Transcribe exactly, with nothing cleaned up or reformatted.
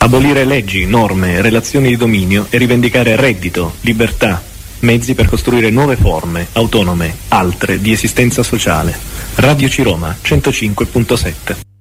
Abolire leggi, norme, relazioni di dominio e rivendicare reddito, libertà, mezzi per costruire nuove forme, autonome, altre, di esistenza sociale. Radio Ciroma, centocinque virgola sette.